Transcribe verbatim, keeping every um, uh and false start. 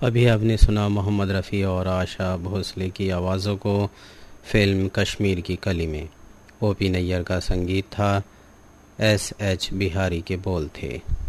अभी आपने सुना मोहम्मद रफ़ी और आशा भोसले की आवाज़ों को फ़िल्म कश्मीर की कली में। ओ पी नैयर का संगीत था, एस एच बिहारी के बोल थे।